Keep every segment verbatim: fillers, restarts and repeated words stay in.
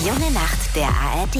Die junge Nacht der A R D.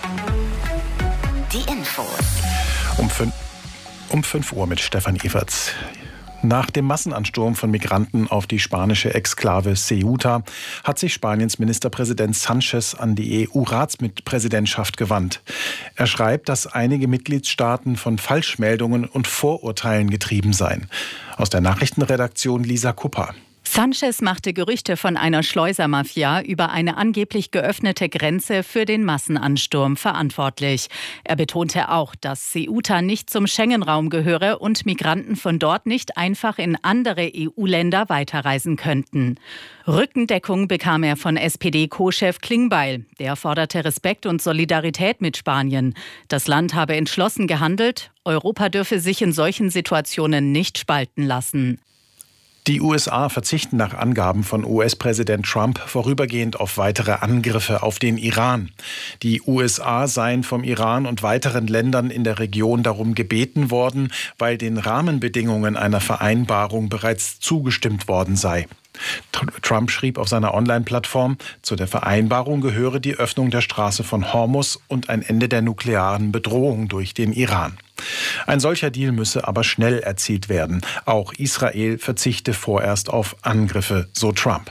Die Infos. Um fünf, um fünf Uhr mit Stefan Everts. Nach dem Massenansturm von Migranten auf die spanische Exklave Ceuta hat sich Spaniens Ministerpräsident Sánchez an die E U-Ratspräsidentschaft gewandt. Er schreibt, dass einige Mitgliedstaaten von Falschmeldungen und Vorurteilen getrieben seien. Aus der Nachrichtenredaktion Lisa Kupper. Sánchez machte Gerüchte von einer Schleusermafia über eine angeblich geöffnete Grenze für den Massenansturm verantwortlich. Er betonte auch, dass Ceuta nicht zum Schengen-Raum gehöre und Migranten von dort nicht einfach in andere E U-Länder weiterreisen könnten. Rückendeckung bekam er von S P D-Co-Chef Klingbeil. Der forderte Respekt und Solidarität mit Spanien. Das Land habe entschlossen gehandelt. Europa dürfe sich in solchen Situationen nicht spalten lassen. Die U S A verzichten nach Angaben von U S-Präsident Trump vorübergehend auf weitere Angriffe auf den Iran. Die U S A seien vom Iran und weiteren Ländern in der Region darum gebeten worden, weil den Rahmenbedingungen einer Vereinbarung bereits zugestimmt worden sei. Trump schrieb auf seiner Online-Plattform, zu der Vereinbarung gehöre die Öffnung der Straße von Hormuz und ein Ende der nuklearen Bedrohung durch den Iran. Ein solcher Deal müsse aber schnell erzielt werden. Auch Israel verzichte vorerst auf Angriffe, so Trump.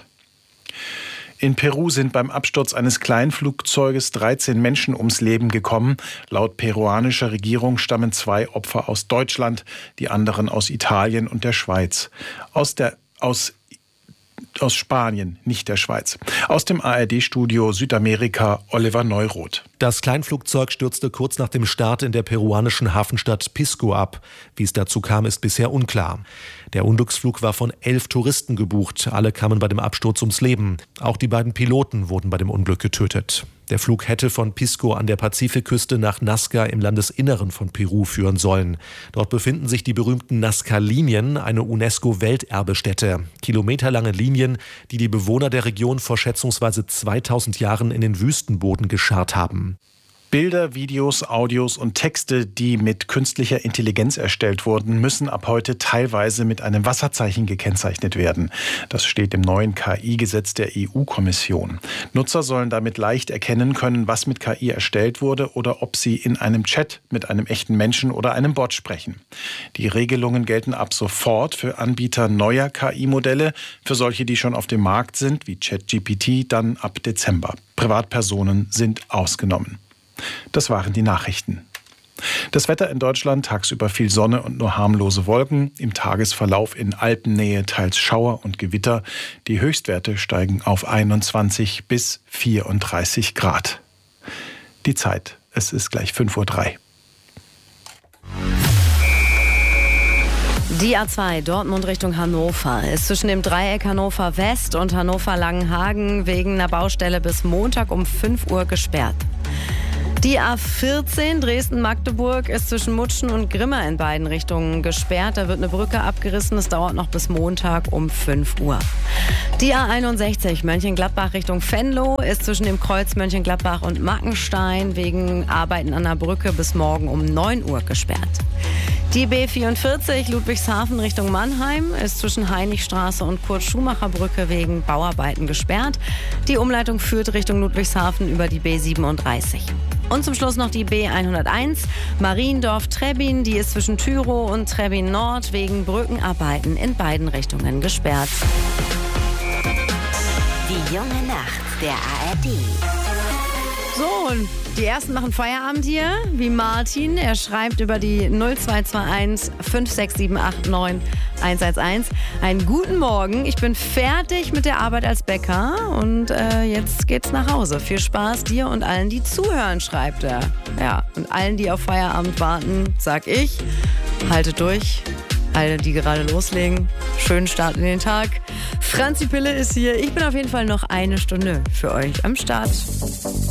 In Peru sind beim Absturz eines Kleinflugzeuges dreizehn Menschen ums Leben gekommen. Laut peruanischer Regierung stammen zwei Opfer aus Deutschland, die anderen aus Italien und der Schweiz. Aus der aus Aus Spanien, nicht der Schweiz. Aus dem A R D-Studio Südamerika, Oliver Neuroth. Das Kleinflugzeug stürzte kurz nach dem Start in der peruanischen Hafenstadt Pisco ab. Wie es dazu kam, ist bisher unklar. Der Unglücksflug war von elf Touristen gebucht. Alle kamen bei dem Absturz ums Leben. Auch die beiden Piloten wurden bei dem Unglück getötet. Der Flug hätte von Pisco an der Pazifikküste nach Nazca im Landesinneren von Peru führen sollen. Dort befinden sich die berühmten Nazca-Linien, eine UNESCO-Welterbestätte. Kilometerlange Linien, die die Bewohner der Region vor schätzungsweise zweitausend Jahren in den Wüstenboden gescharrt haben. Bilder, Videos, Audios und Texte, die mit künstlicher Intelligenz erstellt wurden, müssen ab heute teilweise mit einem Wasserzeichen gekennzeichnet werden. Das steht im neuen K I-Gesetz der E U-Kommission. Nutzer sollen damit leicht erkennen können, was mit K I erstellt wurde oder ob sie in einem Chat mit einem echten Menschen oder einem Bot sprechen. Die Regelungen gelten ab sofort für Anbieter neuer K I-Modelle, für solche, die schon auf dem Markt sind, wie ChatGPT, dann ab Dezember. Privatpersonen sind ausgenommen. Das waren die Nachrichten. Das Wetter in Deutschland: tagsüber viel Sonne und nur harmlose Wolken. Im Tagesverlauf in Alpennähe teils Schauer und Gewitter. Die Höchstwerte steigen auf einundzwanzig bis vierunddreißig Grad. Die Zeit: es ist gleich fünf Uhr drei. Die A zwei Dortmund Richtung Hannover ist zwischen dem Dreieck Hannover West und Hannover Langenhagen wegen einer Baustelle bis Montag um fünf Uhr gesperrt. Die A vierzehn Dresden-Magdeburg ist zwischen Mutschen und Grimma in beiden Richtungen gesperrt. Da wird eine Brücke abgerissen. Es dauert noch bis Montag um fünf Uhr. Die A einundsechzig Mönchengladbach Richtung Venlo ist zwischen dem Kreuz Mönchengladbach und Mackenstein wegen Arbeiten an der Brücke bis morgen um neun Uhr gesperrt. Die B vierundvierzig Ludwigshafen Richtung Mannheim ist zwischen Heinrichstraße und Kurt-Schumacher-Brücke wegen Bauarbeiten gesperrt. Die Umleitung führt Richtung Ludwigshafen über die B siebenunddreißig. Und zum Schluss noch die B hunderteins Mariendorf-Trebbin. Die ist zwischen Tyrow und Trebbin Nord wegen Brückenarbeiten in beiden Richtungen gesperrt. Die junge Nacht der A R D. So, und die ersten machen Feierabend hier, wie Martin. Er schreibt über die null zwei zwei eins fünf sechs sieben acht neun eins eins eins. Einen guten Morgen, ich bin fertig mit der Arbeit als Bäcker und äh, jetzt geht's nach Hause. Viel Spaß dir und allen, die zuhören, schreibt er. Ja, und allen, die auf Feierabend warten, sag ich, haltet durch. Alle, die gerade loslegen, schönen Start in den Tag. Franzi Pille ist hier. Ich bin auf jeden Fall noch eine Stunde für euch am Start.